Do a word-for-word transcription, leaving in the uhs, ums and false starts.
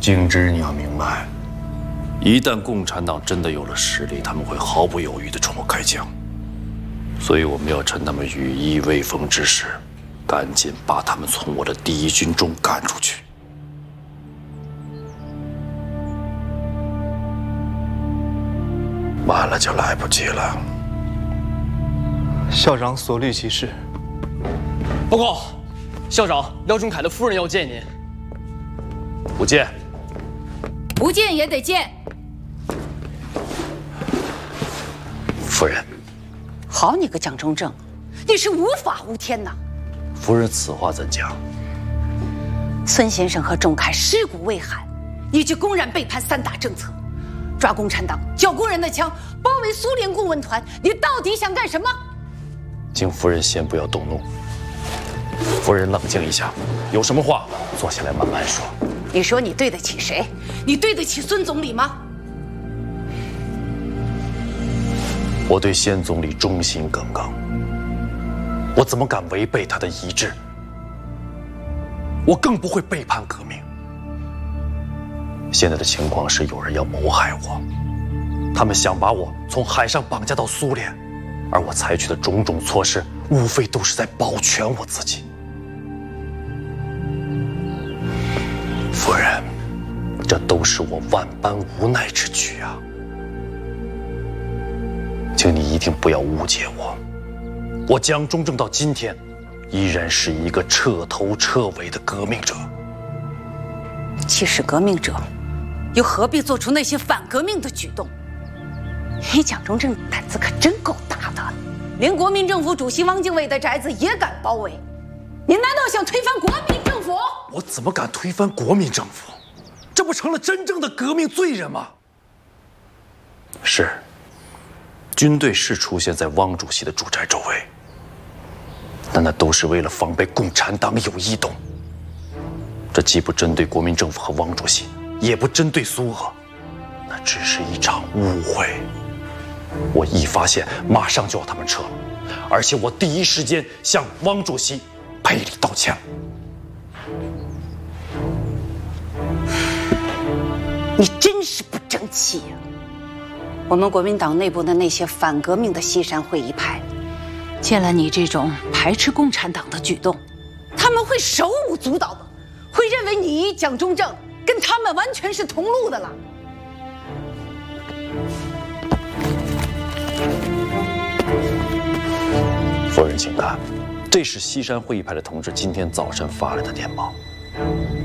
景之，你要明白， 一旦共产党真的有了实力，他们会毫不犹豫地冲我开枪。所以我们要趁他们羽翼未丰之时，赶紧把他们从我的第一军中赶出去。晚了就来不及了。 校长所虑其事。 报告，校长，廖仲恺的夫人要见您。 不见。 不见也得见。 夫人。 好你个蒋中正，你是无法无天呐！ 夫人此话怎讲？ 孙先生和仲恺尸骨未寒，你却公然背叛三大政策，抓共产党，缴工人的枪，包围苏联顾问团，你到底想干什么？ 请夫人先不要动怒。夫人冷静一下，有什么话坐下来慢慢说。 你说你对得起谁？你对得起孙总理吗？ 我对先总理忠心耿耿，我怎么敢违背他的遗志？我更不会背叛革命。现在的情况是，有人要谋害我，他们想把我从海上绑架到苏联，而我采取的种种措施，无非都是在保全我自己。夫人，这都是我万般无奈之举啊！请你一定不要误解我，我蒋中正到今天，依然是一个彻头彻尾的革命者。 既是革命者，又何必做出那些反革命的举动？你蒋中正胆子可真够大的，连国民政府主席汪精卫的宅子也敢包围。你难道想推翻国民政府？ 我怎么敢推翻国民政府？这不成了真正的革命罪人吗？是。军队是出现在汪主席的住宅周围，但那都是为了防备共产党有异动。这既不针对国民政府和汪主席，也不针对苏俄，那只是一场误会。我一发现，马上就要他们撤了，而且我第一时间向汪主席赔礼道歉。 你真是不争气呀！我们国民党内部的那些反革命的西山会议派，见了你这种排斥共产党的举动，他们会手舞足蹈的，会认为你蒋中正跟他们完全是同路的了。 夫人，请看，这是西山会议派的同志今天早晨发来的电报。